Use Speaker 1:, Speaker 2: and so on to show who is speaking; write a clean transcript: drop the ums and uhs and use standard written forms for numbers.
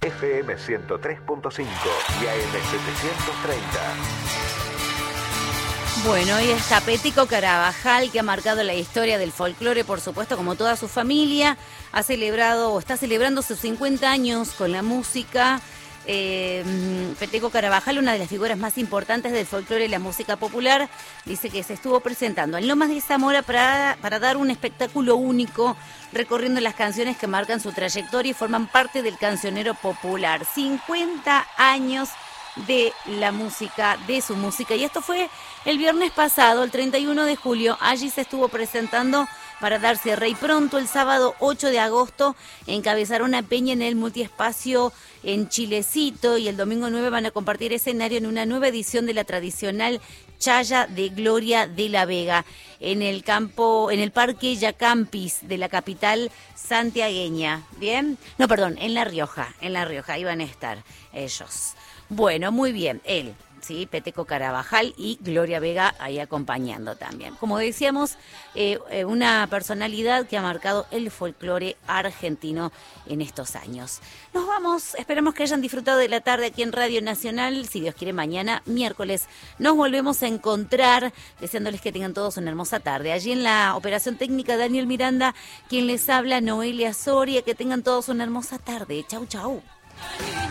Speaker 1: FM 103.5 y AM 730.
Speaker 2: Bueno, hoy está Peteco Carabajal, que ha marcado la historia del folclore, por supuesto, como toda su familia. Ha celebrado o está celebrando sus 50 años con la música. Peteco Carabajal, una de las figuras más importantes del folclore y la música popular, dice que se estuvo presentando en Lomas de Zamora para dar un espectáculo único, recorriendo las canciones que marcan su trayectoria y forman parte del cancionero popular. 50 años de la música, de su música. Y esto fue el viernes pasado, el 31 de julio. Allí se estuvo presentando para dar cierre. Y pronto, el sábado 8 de agosto, encabezará una peña en el multiespacio en Chilecito. Y el domingo 9 van a compartir escenario en una nueva edición de la tradicional Chaya de Gloria de la Vega, en el Parque Yacampis de la capital santiagueña. ¿Bien? No, perdón, en La Rioja, ahí van a estar ellos. Bueno, muy bien, él, sí, Peteco Carabajal y Gloria Vega ahí acompañando también. Como decíamos, una personalidad que ha marcado el folclore argentino en estos años. Nos vamos, esperamos que hayan disfrutado de la tarde aquí en Radio Nacional. Si Dios quiere, mañana, miércoles, nos volvemos a encontrar, deseándoles que tengan todos una hermosa tarde. Allí en la operación técnica, Daniel Miranda, quien les habla, Noelia Soria, que tengan todos una hermosa tarde. Chau, chau.